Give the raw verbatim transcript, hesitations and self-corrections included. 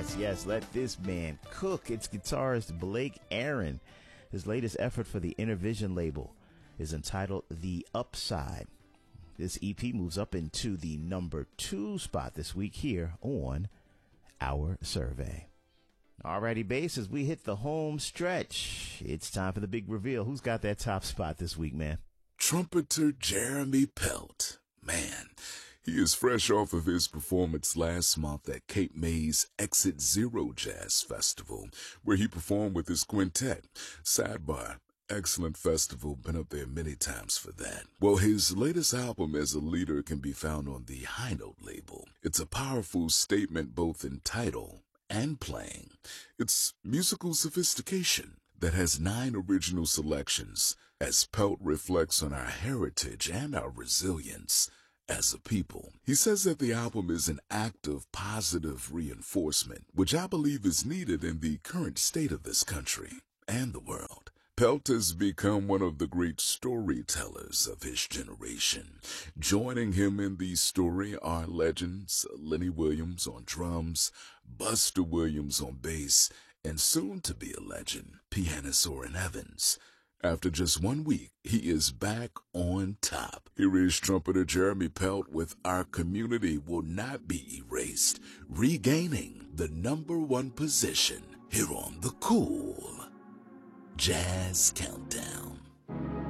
Yes, yes, let this man cook. It's guitarist Blake Aaron. His latest effort for the Intervision label is entitled The Upside. This E P moves up into the number two spot this week here on Our Survey. Alrighty, bass, as we hit the home stretch, it's time for the big reveal. Who's got that top spot this week, man? Trumpeter Jeremy Pelt. Man, he is fresh off of his performance last month at Cape May's Exit Zero Jazz Festival, where he performed with his quintet. Sidebar, excellent festival, been up there many times for that. Well, his latest album as a leader can be found on the High Note label. It's a powerful statement both in title and playing. It's musical sophistication that has nine original selections as Pelt reflects on our heritage and our resilience as a people. He says that the album is an act of positive reinforcement, which I believe is needed in the current state of this country and the world. Pelt has become one of the great storytellers of his generation. Joining him in the story are legends Lenny Williams on drums, Buster Williams on bass, and soon to be a legend, pianist Orrin Evans. After just one week, he is back on top. Here is trumpeter Jeremy Pelt with Our Community Will Not Be Erased, regaining the number one position here on the Cool Jazz Countdown.